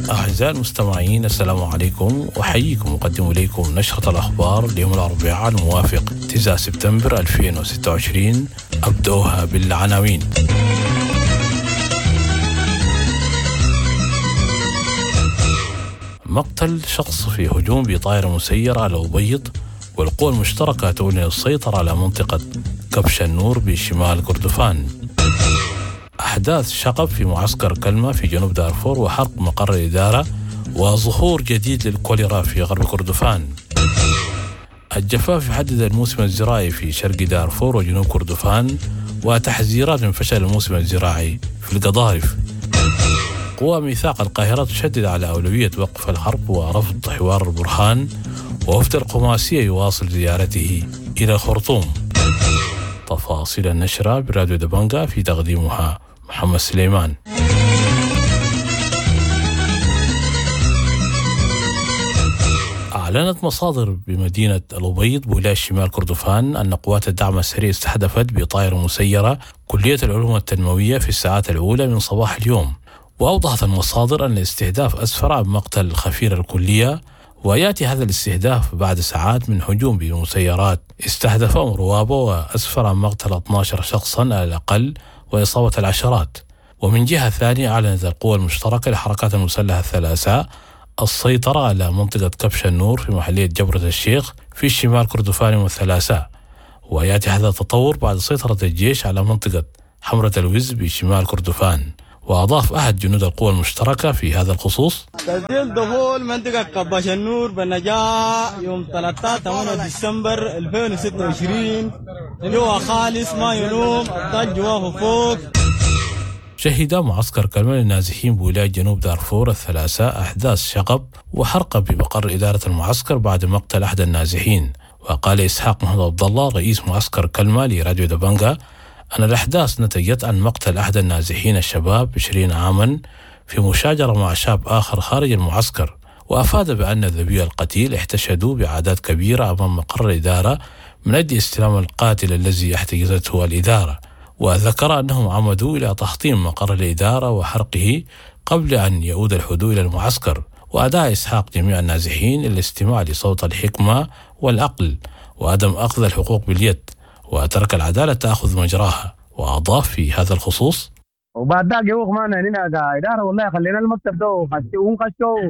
أعزائي المستمعين، السلام عليكم، وأحييكم وأقدم إليكم نشرة الأخبار ليوم الأربعاء الموافق 9 سبتمبر 2026. أبدأها بالعناوين. مقتل شخص في هجوم بطائرة مسيرة على أبيض، والقوى المشتركة تعلن السيطرة على منطقة كبش النور بشمال كردفان. أحداث شغب في معسكر كلمة في جنوب دارفور، وحرق مقر الإدارة، وظهور جديد للكوليرا في غرب كردفان. الجفاف يحدد الموسم الزراعي في شرق دارفور وجنوب كردفان، وتحذيرات من فشل الموسم الزراعي في القضارف. قوى ميثاق القاهرة تشدد على أولوية وقف الحرب ورفض حوار البرهان، ووفد القماسية يواصل زيارته إلى الخرطوم. تفاصيل النشرة براديو دبنجا، في تقديمها محمد سليمان. أعلنت مصادر بمدينة الأبيض بولاية شمال كردفان أن قوات الدعم السريع استهدفت بطائرة مسيرة كلية العلوم التنموية في الساعات الأولى من صباح اليوم. وأوضحت المصادر أن الاستهداف أسفر عن مقتل خفير الكلية، ويأتي هذا الاستهداف بعد ساعات من هجوم بمسيرات استهدف روابة، وأسفر عن مقتل 12 شخصا على الأقل وإصابة العشرات. ومن جهة ثانية، أعلنت القوى المشتركة للحركات المسلحة الثلاثاء السيطرة على منطقة كبش النور في محلية جبرة الشيخ في شمال كردفان والثلاثاء. ويأتي هذا التطور بعد سيطرة الجيش على منطقة حمرة الوز بشمال كردفان. وأضاف أحد جنود القوى المشتركة في هذا الخصوص: تسجيل دخول منطقة كبش النور بالنجاة يوم 13 ديسمبر 2026 جوا خالص ما ينوم الطل جواه فوق. شهد معسكر كلمة للنازحين بولاية جنوب دارفور الثلاثاء أحداث شغب وحرق بمقر إدارة المعسكر بعد مقتل أحد النازحين. وقال إسحاق محمد عبد الله رئيس معسكر كلمة لراديو دبنجا أن الأحداث نتجت عن مقتل أحد النازحين الشباب 20 عاما في مشاجرة مع شاب آخر خارج المعسكر. وأفاد بأن ذوي القتيل احتشدوا بعدد كبيرة أمام مقر الإدارة من أجل استلام القاتل الذي احتجزته الإدارة. وذكر أنهم عمدوا إلى تحطيم مقر الإدارة وحرقه قبل أن يعود الهدوء إلى المعسكر. وأدعى إسحاق جميع النازحين الاستماع لصوت الحكمة والعقل وعدم أخذ الحقوق باليد، وترك العدالة تأخذ مجراها. وأضاف في هذا الخصوص: وبعد ذاك يوق معنا هنا كإدارة والله خلينا المكتب ده وخشوا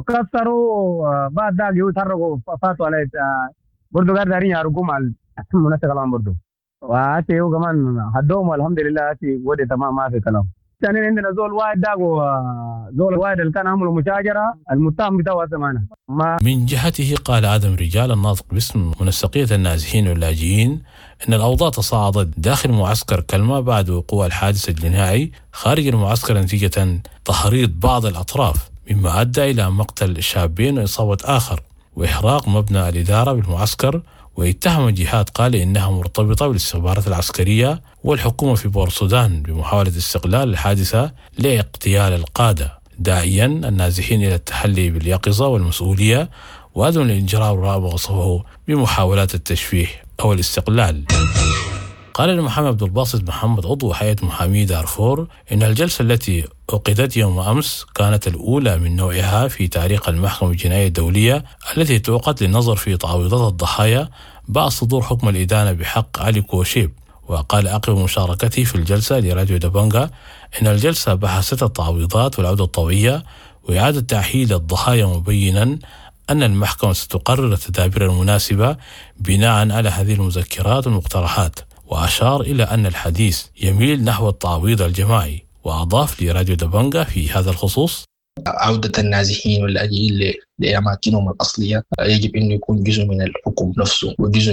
وكسروا. بعد ذاك يتحركوا فاتوا على برضو قاعدين يعرقوا مع المناسبة الآن برضو، وهاتي يو كمان هدوم والحمد لله هاتي ودي تمام ما في كلام. ثاني عندنا زول واحد داقو زول واحد اللي كان عملوا مشاجرة المتهم بتاعه زمانه. من جهته قال آدم رجال الناطق باسم منسقية النازحين واللاجئين إن الأوضاع تصاعدت داخل معسكر كلمة بعد وقوع الحادث الجنائي خارج المعسكر نتيجة تحريض بعض الأطراف، مما أدى إلى مقتل شابين وإصابة آخر وإحراق مبنى الإدارة بالمعسكر. واتهم جهات قال إنها مرتبطة بالاستخبارات العسكرية والحكومة في بورسودان بمحاولة استغلال الحادثة لاغتيال القادة، داعيا النازحين إلى التحلي باليقظة والمسؤولية وعدم الإجراء ما وصفه بمحاولات التشويه أو الاستقلال. قال المحامي عبد الباسط محمد عضو هيئة محامي دارفور إن الجلسة التي عقدت يوم أمس كانت الأولى من نوعها في تاريخ المحكمة الجنائية الدولية التي تعقد للنظر في تعويضات الضحايا بعد صدور حكم الإدانة بحق علي كوشيب. وقال عقب مشاركته في الجلسة لراديو دبنجا إن الجلسة بحثت التعويضات والعودة الطوعية وإعادة تأهيل الضحايا، مبينا أن المحكمة ستقرر التدابير المناسبة بناء على هذه المذكرات والمقترحات. وأشار إلى أن الحديث يميل نحو التعويض الجماعي. وأضاف لراديو دبنجا في هذا الخصوص: عودة النازحين واللاجئين لأماكنهم الأصلية يجب أن يكون جزء من الحكم نفسه وجزء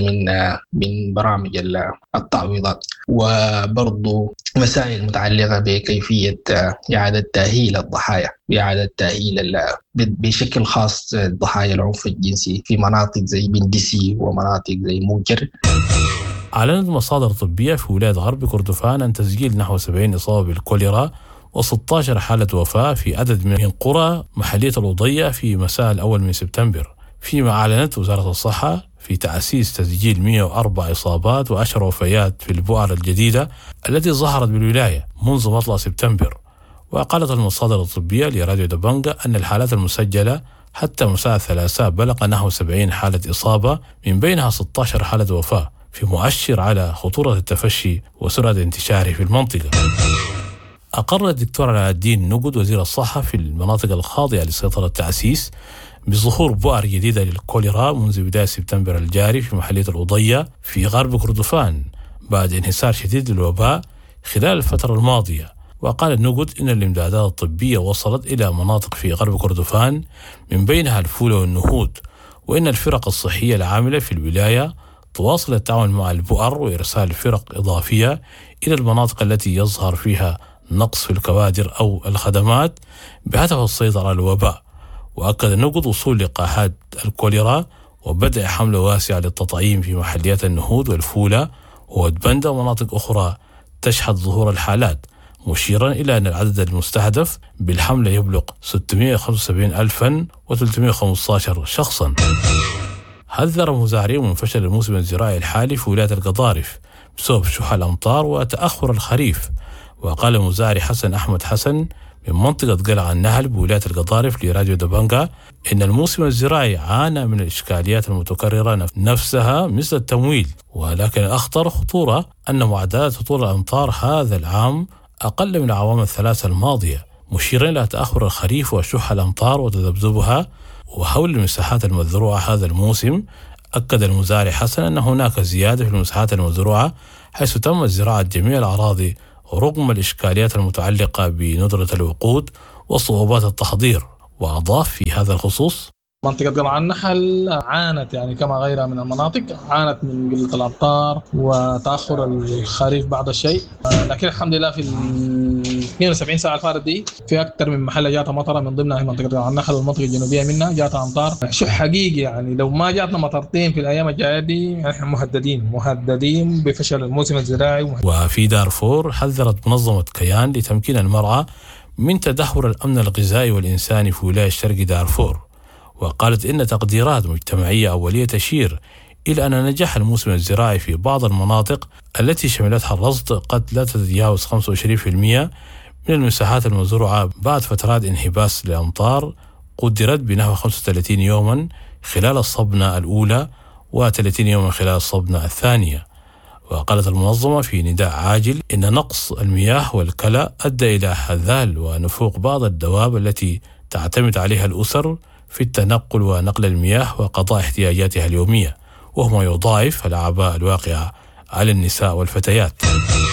من برامج التعويضات، وبرضو مسائل متعلقة بكيفية إعادة تأهيل الضحايا وإعادة تأهيل بشكل خاص ضحايا العنف الجنسي في مناطق زي بندسي ومناطق زي موجر. أعلنت مصادر طبية في ولاية غرب كردفان أن تسجيل نحو 70 إصابة بالكوليرا و16 حالة وفاة في عدد من قرى محلية الوضية في مساء الأول من سبتمبر، فيما أعلنت وزارة الصحة في تأسيس تسجيل 104 إصابات و10 وفيات في البؤر الجديدة التي ظهرت بالولاية منذ مطلع سبتمبر. وقالت المصادر الطبية لراديو دبنجا أن الحالات المسجلة حتى مساء الثلاثاء بلغ نحو 70 حالة إصابة، من بينها 16 حالة وفاة، في مؤشر على خطورة التفشي وسرعة انتشاره في المنطقة. أقر الدكتور علاء الدين نقد وزير الصحة في المناطق الخاضعة لسيطرة التعسيس بظهور بؤر جديدة للكوليرا منذ بداية سبتمبر الجاري في محلية الأضية في غرب كردفان بعد انحسار شديد للوباء خلال الفترة الماضية. وقال النقد إن الإمدادات الطبية وصلت إلى مناطق في غرب كردفان من بينها الفولة والنهود، وإن الفرق الصحية العاملة في الولاية تواصل التعاون مع البؤر وإرسال فرق إضافية إلى المناطق التي يظهر فيها نقص في الكوادر أو الخدمات بهدف السيطرة على الوباء. وأكد النقد وصول لقاحات الكوليرا وبدء حملة واسعة للتطعيم في محليات النهود والفولة وودبندة ومناطق أخرى تشهد ظهور الحالات، مشيرا إلى أن العدد المستهدف بالحملة يبلغ 675,315 شخصا. حذر مزارعين من فشل الموسم الزراعي الحالي في ولاية القضارف بسبب شح الأمطار وتأخر الخريف. وقال المزارع حسن أحمد حسن من منطقة قلعة النهل بولاية القضارف لراديو دبنجا إن الموسم الزراعي عانى من الإشكاليات المتكررة نفسها مثل التمويل، ولكن الأخطر خطورة أن معدلات هطول الأمطار هذا العام أقل من العوام الثلاثة الماضية، مشيرا إلى تأخر الخريف وشح الأمطار وتذبذبها وحول المساحات المزروعة هذا الموسم. أكد المزارع حسن أن هناك زيادة في المساحات المزروعة حيث تم زراعة جميع الأراضي رغم الإشكاليات المتعلقة بندرة الوقود وصعوبات التحضير. وأضاف في هذا الخصوص: منطقة قلعة النحل عانت كما غيرها من المناطق عانت من قلة الأمطار وتأخر الخريف بعض الشيء، لكن الحمد لله في 72 ساعة الفارط دي في أكثر من محل جاتها مطرة، من ضمنها منطقة قلعة النحل والمنطقة الجنوبية منها جاتها أمطار شح حقيقي. لو ما جاتنا مطرتين في الأيام الجاية دي نحن مهددين بفشل الموسم الزراعي. وفي دارفور حذرت منظمة كيان لتمكين المرأة من تدهور الأمن الغذائي والإنساني في ولاية شرق دارفور، وقالت إن تقديرات مجتمعية أولية تشير إلى أن نجاح الموسم الزراعي في بعض المناطق التي شملتها الرصد قد لا تتجاوز 25% من المساحات المزروعة بعد فترات انحباس للأمطار قدرت بنحو 35 يوما خلال الصبنة الأولى و30 يوما خلال الصبنة الثانية. وقالت المنظمة في نداء عاجل إن نقص المياه والكلى أدى إلى هذال ونفوق بعض الدواب التي تعتمد عليها الأسر في التنقل ونقل المياه وقضاء احتياجاتها اليومية، وهو يضاعف الأعباء الواقعة على النساء والفتيات.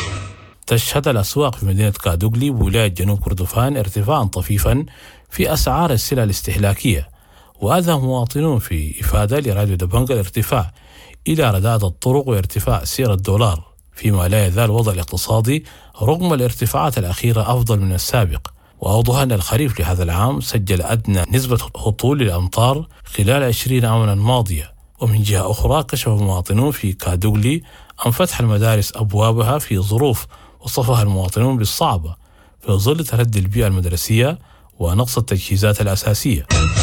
تشهد الأسواق في مدينة كادوغلي بولاية جنوب كردفان ارتفاعا طفيفا في أسعار السلع الاستهلاكية، وأذى مواطنون في إفادة لراديو دبنجا الارتفاع إلى رداءة الطرق وارتفاع سعر الدولار، فيما لا يزال الوضع الاقتصادي رغم الارتفاعات الأخيرة أفضل من السابق. وأوضح أن الخريف لهذا العام سجل أدنى نسبة هطول للأمطار خلال 20 عاما الماضية. ومن جهة أخرى كشف مواطنون في كادوغلي عن فتح المدارس أبوابها في ظروف وصفها المواطنون بالصعبة في ظل تردي البيئة المدرسية ونقص التجهيزات الأساسية.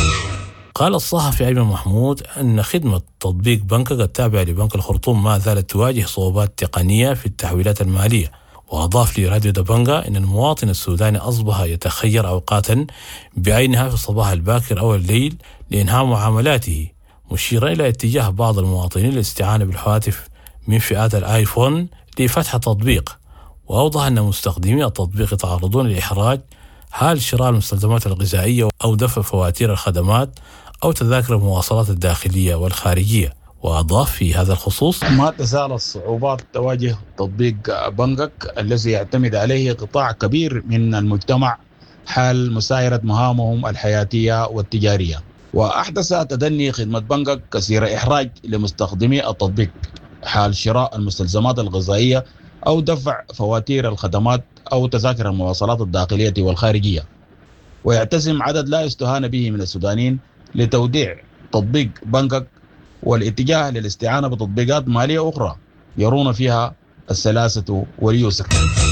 قال الصحفي أيمن محمود أن خدمة تطبيق بنكة التابعة لبنك الخرطوم ما زالت تواجه صعوبات تقنية في التحويلات المالية. وأضاف لراديو دبنجا أن المواطن السوداني أصبح يتخير أوقاتا بعينها في الصباح الباكر أو الليل لإنهاء معاملاته، مشيرا إلى اتجاه بعض المواطنين للاستعانة بالهواتف من فئات الآيفون لفتح التطبيق. وأوضح أن مستخدمي التطبيق يتعرضون لإحراج حال شراء المستلزمات الغذائية أو دفع فواتير الخدمات أو تذاكر المواصلات الداخلية والخارجية. وأضاف في هذا الخصوص: ما تزال الصعوبات تواجه تطبيق بنكك الذي يعتمد عليه قطاع كبير من المجتمع حال مسايرة مهامهم الحياتية والتجارية، وأحدث تدني خدمة بنكك كثير إحراج لمستخدمي التطبيق حال شراء المستلزمات الغذائية أو دفع فواتير الخدمات أو تذاكر المواصلات الداخلية والخارجية. ويعتزم عدد لا يستهان به من السودانيين لتوديع تطبيق بنكك والاتجاه للاستعانة بتطبيقات مالية أخرى يرون فيها السلاسة واليسر.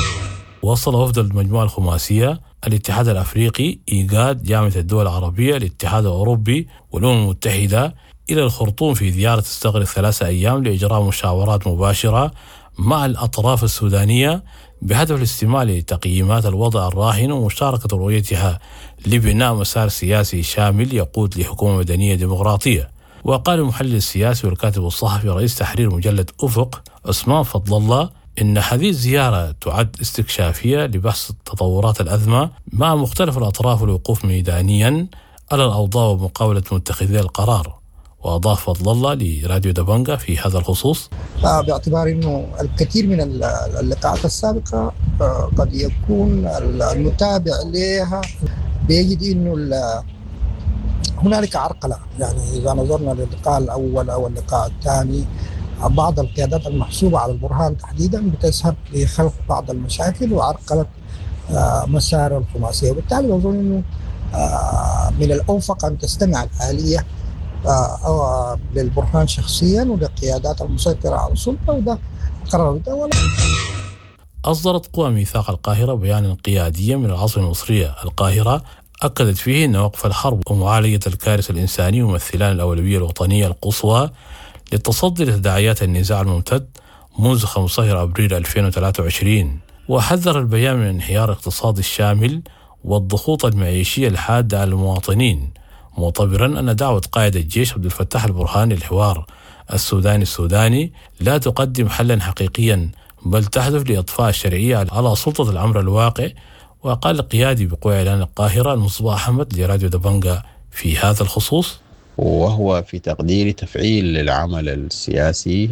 وصل وفد المجموعة الخماسية الاتحاد الأفريقي، إيجاد، جامعة الدول العربية، الاتحاد الأوروبي والأمم المتحدة إلى الخرطوم في زيارة تستغرق 3 أيام لإجراء مشاورات مباشرة مع الأطراف السودانية بهدف الاستماع لتقييمات الوضع الراهن ومشاركة رؤيتها لبناء مسار سياسي شامل يقود لحكومة مدنية ديمقراطية. وقال المحلل السياسي والكاتب الصحفي رئيس تحرير مجلة أفق عثمان فضل الله إن هذه الزيارة تعد استكشافية لبحث تطورات الأزمة مع مختلف الأطراف والوقوف ميدانيا على الأوضاع ومقاولة متخذي القرار. وأضاف فضل الله لراديو دبنجا في هذا الخصوص: باعتبار أنه الكثير من اللقاءات السابقة قد يكون المتابع لها بيجد أنه هنالك عرقلة، يعني إذا نظرنا للقاء الأول أو اللقاء الثاني بعض القيادات المحسوبة على البرهان تحديدا بتذهب لخلق بعض المشاكل وعرقلة مسار الخماسية، وبالتالي أظن أنه من الأوفق أن تستمع الآلية للبرهان شخصيا وللقيادات المسيطرة على السلطة، وده قرار الدولة. أصدرت قوى ميثاق القاهرة بيانا قياديا من العاصمة المصرية القاهرة أكدت فيه أن وقف الحرب ومعالجة الكارثة الإنسانية يمثلان الأولوية الوطنية القصوى للتصدي لتداعيات النزاع الممتد منذ 15 أبريل 2023. وحذر البيان من الانهيار الاقتصادي الشامل والضغوط المعيشية الحادة على المواطنين، معتبرا أن دعوة قائد الجيش عبد الفتاح البرهان للحوار السوداني لا تقدم حلا حقيقيا بل تهدف لإطفاء الشرعية على سلطة الأمر الواقع. وقال القيادي بقوى إعلان القاهرة المصباح أحمد لراديو دبنجا في هذا الخصوص: وهو في تقديري تفعيل للعمل السياسي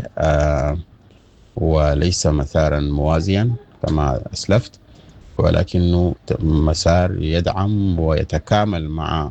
وليس مسارا موازيا كما أسلفت، ولكنه مسار يدعم ويتكامل مع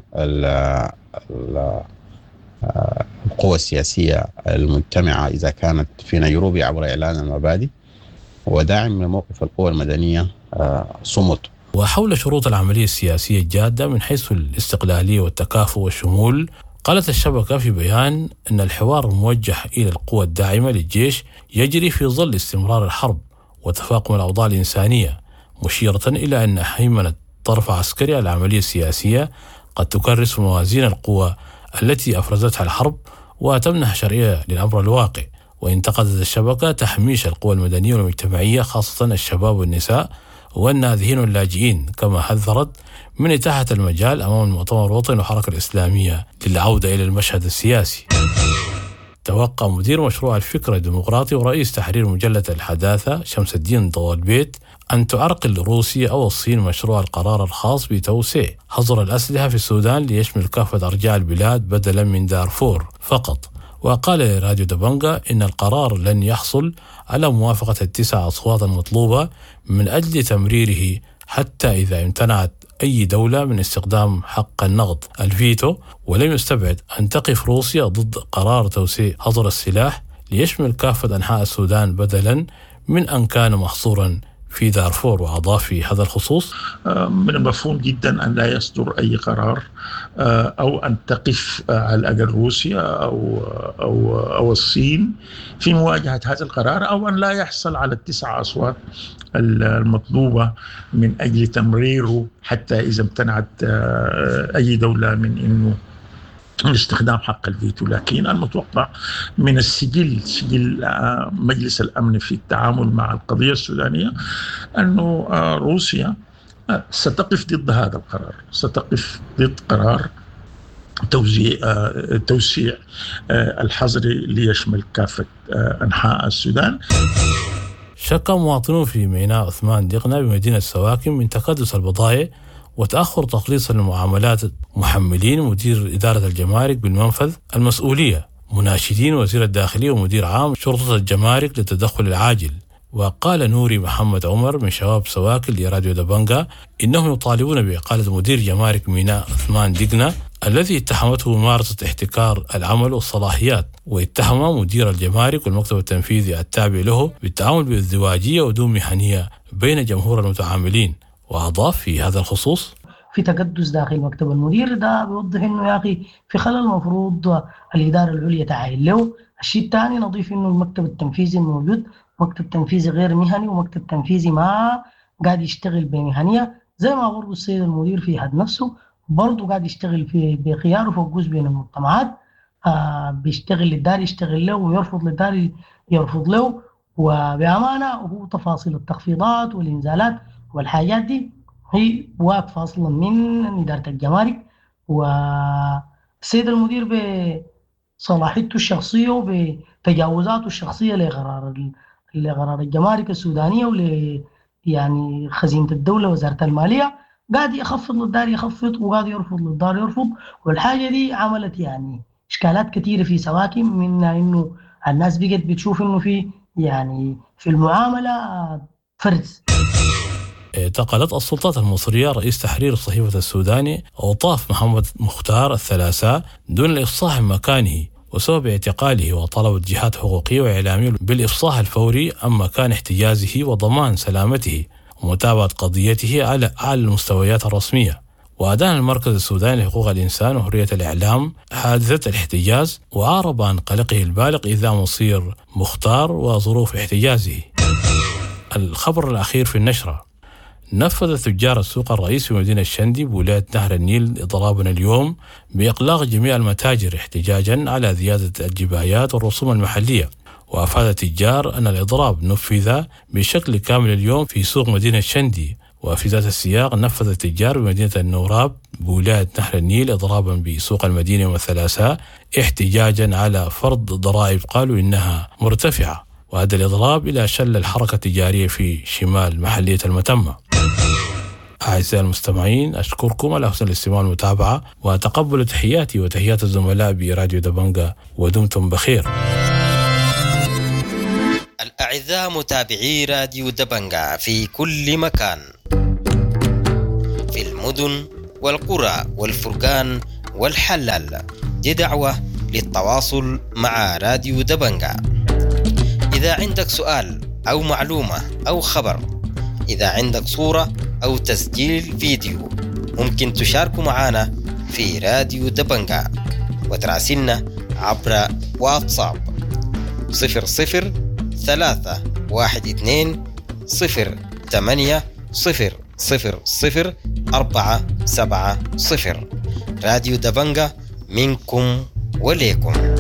القوى السياسية المجتمعة إذا كانت في نيروبي عبر إعلان المبادئ، وداعم لموقف القوى المدنية صمت. وحول شروط العملية السياسية الجادة من حيث الاستقلالية والتكافؤ والشمول، قالت الشبكة في بيان أن الحوار الموجه إلى القوى الداعمة للجيش يجري في ظل استمرار الحرب وتفاقم الأوضاع الإنسانية، مشيرة إلى أن هيمنة طرف عسكري على العملية السياسية قد تكرس موازين القوى التي أفرزتها الحرب وتمنح شرعية للأمر الواقع. وانتقدت الشبكة تحميش القوى المدنية والمجتمعية خاصة الشباب والنساء والنازحين واللاجئين، كما حذرت من إتاحة المجال أمام المؤتمر الوطني والحركة الإسلامية للعودة إلى المشهد السياسي. توقع مدير مشروع الفكر الديمقراطي ورئيس تحرير مجلة الحداثة شمس الدين ضوى البيت أن تعرقل روسيا أو الصين مشروع القرار الخاص بتوسيع حظر الأسلحة في السودان ليشمل كافة أرجاء البلاد بدلا من دارفور فقط. وقال لراديو دبنجا إن القرار لن يحصل على موافقة ال9 أصوات المطلوبة من أجل تمريره حتى إذا امتنعت أي دولة من استخدام حق النقد الفيتو، ولم يستبعد أن تقف روسيا ضد قرار توسيع حظر السلاح ليشمل كافة أنحاء السودان بدلا من أن كان محصورا في دارفور. وأضاف في هذا الخصوص: من المفهوم جدا أن لا يصدر أي قرار أو أن تقف على الأقل روسيا أو الصين في مواجهة هذا القرار، أو أن لا يحصل على ال9 أصوات المطلوبة من أجل تمريره حتى إذا امتنعت أي دولة من أنه استخدام حق الفيتو. لكن المتوقع من سجل مجلس الأمن في التعامل مع القضية السودانية أنه روسيا ستقف ضد هذا القرار، ستقف ضد قرار توسيع الحظر ليشمل كافة أنحاء السودان. شك مواطنون في ميناء عثمان دقنا بمدينة سواكن من تكدس البضائع وتأخر تخليص المعاملات محملين مدير إدارة الجمارك بالمنفذ المسؤولية، مناشدين وزير الداخلية ومدير عام شرطة الجمارك للتدخل العاجل. وقال نوري محمد عمر من شباب سواكن لراديو دبنجا إنهم يطالبون بإقالة مدير جمارك ميناء عثمان دقنا الذي اتهمته ممارسة احتكار العمل والصلاحيات، واتهم مدير الجمارك والمكتب التنفيذي التابع له بالتعامل بازدواجية ودون مهنية بين جمهور المتعاملين. وأضاف في هذا الخصوص: في تكدس داخل مكتب المدير، ده بيوضح إنه يا أخي في خلل المفروض الإدارة العليا تعاين له. الشيء الثاني نضيف إنه المكتب التنفيذي الموجود مكتب تنفيذي غير مهني ومكتب تنفيذي ما قاعد يشتغل بمهنية، زي ما برضو السيد المدير في حد نفسه برضو قاعد يشتغل بخيار فوق جزء بين المجتمعات، بيشتغل للدار يشتغل له ويرفض للدار يرفض له، وبأمانة هو تفاصيل التخفيضات والإنزالات والحاجات دي هي واقفة أصلا من إدارة الجمارك والسيد المدير بصلاحيته الشخصية وبتجاوزاته الشخصية لقرار الجمارك السودانية يعني خزينة الدولة وزارة المالية، قاعد يخفض للدار يخفض وقاعد يرفض للدار يرفض. والحاجة دي عملت يعني إشكالات كثيرة في سواكن، منها إنه الناس بقت بتشوف إنه في يعني في المعاملة فرز. اعتقلت السلطات المصرية رئيس تحرير الصحيفة السوداني أوطاف محمد مختار الثلاثاء دون الإفصاح عن مكانه، وسبب اعتقاله وطلبت جهات حقوقية وإعلامية بالإفصاح الفوري عن مكان احتجازه وضمان سلامته ومتابعة قضيته على أعلى المستويات الرسمية. وأدان المركز السوداني لحقوق الإنسان وحرية الإعلام حادثة الاحتجاز، وأعرب عن قلقه البالغ إذا مصير مختار وظروف احتجازه. الخبر الأخير في النشرة: نفذ تجار السوق الرئيسي في مدينة الشندي بولاية نهر النيل إضرابنا اليوم بإغلاق جميع المتاجر احتجاجا على زيادة الجبايات والرسوم المحلية. وأفاد التجار أن الإضراب نفذ بشكل كامل اليوم في سوق مدينة الشندي. وفي ذات السياق نفذ التجار بمدينة النوراب بولاية نهر النيل إضرابا بسوق المدينة يوم الثلاثاء احتجاجا على فرض ضرائب قالوا إنها مرتفعة، وهذا الإضراب إلى شل الحركة التجارية في شمال محلية المتمة. أعزائي المستمعين، أشكركم على حسن الاستماع والمتابعة، وتقبلوا تحياتي وتحيات الزملاء براديو دبنجة، ودمتم بخير. الأعزاء متابعي راديو دبنجة في كل مكان، في المدن والقرى والفرقان والحلال، دي دعوة للتواصل مع راديو دبنجة. إذا عندك سؤال أو معلومة أو خبر، إذا عندك صورة أو تسجيل فيديو، ممكن تشاركوا معنا في راديو دبنجة وتراسلنا عبر واتساب 00321280000470. راديو دبنجة منكم وليكم.